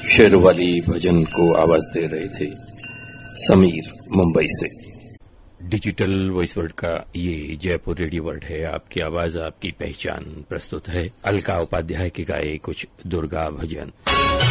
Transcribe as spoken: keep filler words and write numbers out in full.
शेरवाली भजन को आवाज दे रहे थे समीर मुंबई से। डिजिटल वॉइस वर्ल्ड का ये जयपुर रेडियो वर्ल्ड है, आपकी आवाज आपकी पहचान। प्रस्तुत है अलका उपाध्याय के गाए कुछ दुर्गा भजन।